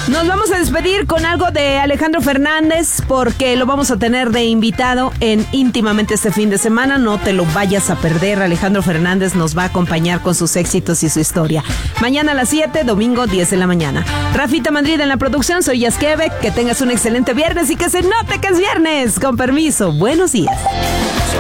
Nos vamos a despedir con algo de Alejandro Fernández porque lo vamos a tener de invitado en Íntimamente este fin de semana. No te lo vayas a perder. Alejandro Fernández nos va a acompañar con sus éxitos y su historia. Mañana a las 7, domingo 10 de la mañana. Rafita Madrid en la producción. Soy Yaskevek. Que tengas un excelente viernes y que se note que es viernes. Con permiso. Buenos días.